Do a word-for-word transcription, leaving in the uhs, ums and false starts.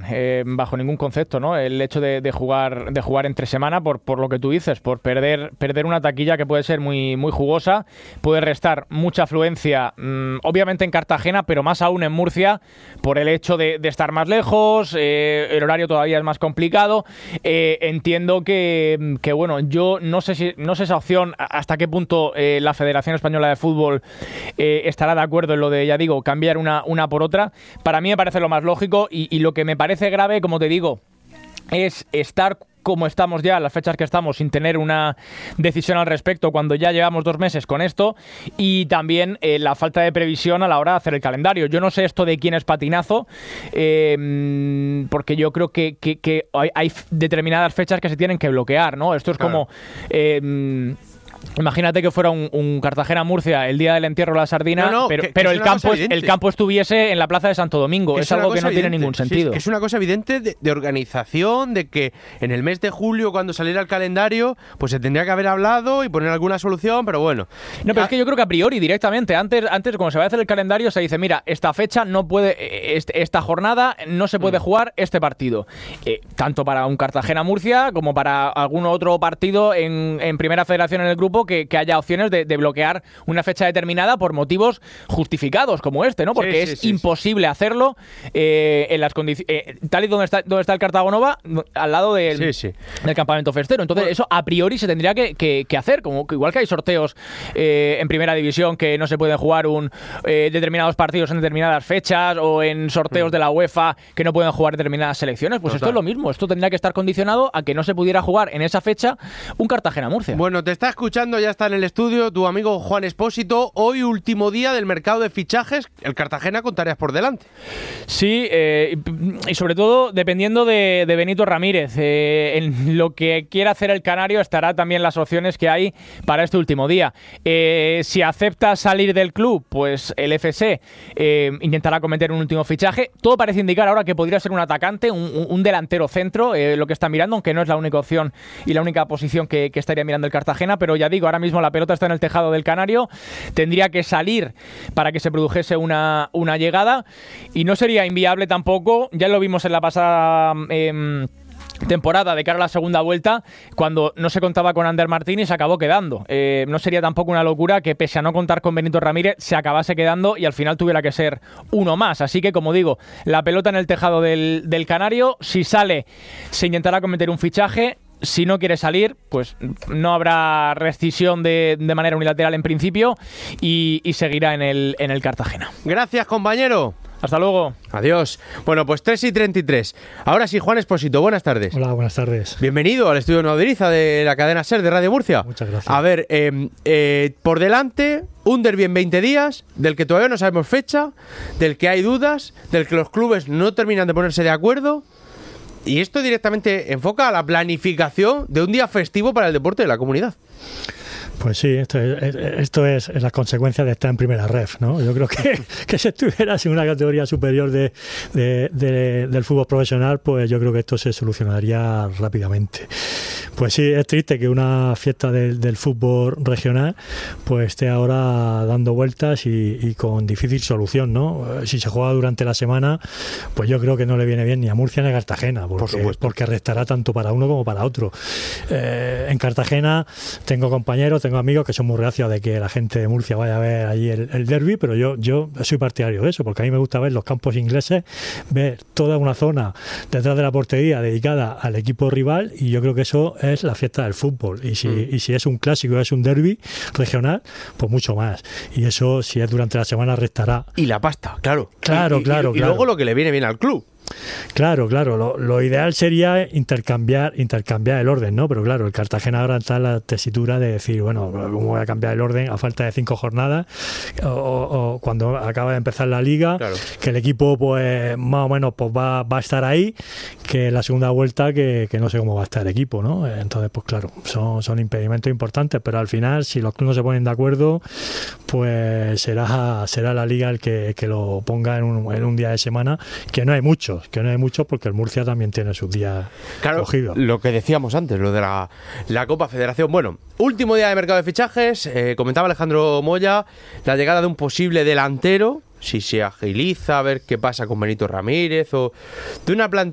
eh, bajo ningún concepto, ¿no? El hecho de, de jugar de jugar entre semana por, por lo que tú dices, por perder perder una taquilla que puede ser muy, muy jugosa, puede restar mucha afluencia, mmm, obviamente en Cartagena, pero más aún en Murcia, por el hecho de, de estar más lejos, eh, el horario todavía es más complicado. Eh, entiendo que, que, bueno, yo no sé si no sé esa opción, hasta qué punto eh, la Federación Española de Fútbol eh, estará de acuerdo en lo de, ya digo, cambiar una, una por otra. Para mí me parece lo más lógico y, y lo que me parece grave, como te digo, es estar como estamos ya, las fechas que estamos, sin tener una decisión al respecto cuando ya llevamos dos meses con esto, y también eh, la falta de previsión a la hora de hacer el calendario. Yo no sé esto de quién es patinazo, eh, porque yo creo que, que, que hay, hay determinadas fechas que se tienen que bloquear, ¿no? Esto es claro. como... Eh, Imagínate que fuera un, un Cartagena-Murcia el día del entierro de la sardina, no, no, pero, que, pero que el, campo, el campo estuviese en la plaza de Santo Domingo. Es, es algo que no evidente. tiene ningún sentido. Sí, es una cosa evidente de, de organización, de que en el mes de julio, cuando saliera el calendario, pues se tendría que haber hablado y poner alguna solución, pero bueno. No, pero ah. es que yo creo que a priori, directamente, antes, antes cuando se va a hacer el calendario, se dice, mira, esta fecha no puede, este, esta jornada no se puede mm. jugar este partido. Eh, tanto para un Cartagena-Murcia como para algún otro partido en, en Primera Federación en el grupo, Que, que haya opciones de, de bloquear una fecha determinada por motivos justificados como este, ¿no? Porque sí, sí, es sí, imposible sí. hacerlo eh, en las condiciones eh, tal y donde está, donde está el Cartagonova, al lado del, sí, sí. del campamento festero. Entonces, bueno, eso a priori se tendría que, que, que hacer, como que igual que hay sorteos eh, en Primera División que no se pueden jugar un eh, determinados partidos en determinadas fechas, o en sorteos mm. de la UEFA que no pueden jugar determinadas selecciones, pues Total. esto es lo mismo. Esto tendría que estar condicionado a que no se pudiera jugar en esa fecha un Cartagena-Murcia. Bueno, te está escuchando, ya está en el estudio tu amigo Juan Espósito. Hoy último día del mercado de fichajes, el Cartagena con tareas por delante. Sí, eh, y sobre todo dependiendo de, de Benito Ramírez. Eh, en lo que quiera hacer el canario estará también las opciones que hay para este último día. Eh, si acepta salir del club, pues el F C eh, intentará cometer un último fichaje. Todo parece indicar ahora que podría ser un atacante, un, un delantero centro, eh, lo que está mirando, aunque no es la única opción y la única posición que, que estaría mirando el Cartagena, pero ya digo, ahora mismo la pelota está en el tejado del canario, tendría que salir para que se produjese una, una llegada, y no sería inviable tampoco, ya lo vimos en la pasada eh, temporada de cara a la segunda vuelta, cuando no se contaba con Ander Martín y se acabó quedando. Eh, no sería tampoco una locura que, pese a no contar con Benito Ramírez, se acabase quedando y al final tuviera que ser uno más. Así que, como digo, la pelota en el tejado del, del canario. Si sale, se intentará cometer un fichaje. Si no quiere salir, pues no habrá rescisión de, de manera unilateral en principio, y, y seguirá en el, en el Cartagena. Gracias, compañero. Hasta luego. Adiós. Bueno, pues tres y treinta y tres. Ahora sí, Juan Espósito, buenas tardes. Hola, buenas tardes. Bienvenido al estudio Nueva de la cadena SER de Radio Murcia. Muchas gracias. A ver, eh, eh, por delante, un derbi en veinte días, del que todavía no sabemos fecha, del que hay dudas, del que los clubes no terminan de ponerse de acuerdo. Y esto directamente enfoca a la planificación de un día festivo para el deporte de la comunidad. Pues sí, esto es, esto es la consecuencia de estar en primera ref, ¿no? Yo creo que, que si estuvieras en una categoría superior de, de, de, del fútbol profesional, pues yo creo que esto se solucionaría rápidamente. Pues sí, es triste que una fiesta del, del fútbol regional pues esté ahora dando vueltas y, y con difícil solución, ¿no? Si se juega durante la semana, pues yo creo que no le viene bien ni a Murcia ni a Cartagena, porque, Por supuesto. porque restará tanto para uno como para otro. Eh, en Cartagena tengo compañeros, tengo amigos que son muy reacios de que la gente de Murcia vaya a ver allí el, el derbi, pero yo, yo soy partidario de eso, porque a mí me gusta ver los campos ingleses, ver toda una zona detrás de la portería dedicada al equipo rival, y yo creo que eso es la fiesta del fútbol. Y si, mm. y si es un clásico, es un derbi regional, pues mucho más. Y eso, si es durante la semana, restará. Y la pasta, claro. Claro, y, y, claro, y, y claro. luego lo que le viene bien al club. Claro, claro, lo, lo ideal sería intercambiar intercambiar el orden, ¿no? Pero claro, el Cartagena ahora está en la tesitura de decir, bueno, ¿cómo voy a cambiar el orden a falta de cinco jornadas? O, o, o cuando acaba de empezar la liga, claro. que el equipo pues más o menos pues va, va a estar ahí, que en la segunda vuelta que, que no sé cómo va a estar el equipo, ¿no? Entonces, pues claro, son, son impedimentos importantes, pero al final, si los clubes no se ponen de acuerdo, pues será, será la liga el que, que lo ponga en un, en un día de semana, que no hay mucho. Que no hay mucho, porque el Murcia también tiene sus días claro, cogidos. Lo que decíamos antes, lo de la, la Copa Federación. Bueno, último día de mercado de fichajes. Eh, comentaba Alejandro Moya la llegada de un posible delantero, si se agiliza, a ver qué pasa con Benito Ramírez, o de una plantilla